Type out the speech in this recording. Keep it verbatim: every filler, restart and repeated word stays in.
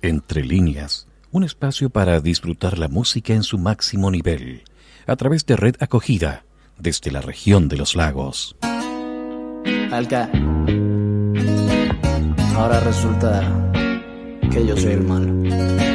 Entre líneas, un espacio para disfrutar la música en su máximo nivel, a través de Red Acogida, desde la región de los lagos. Alca, ahora resulta que yo soy el malo.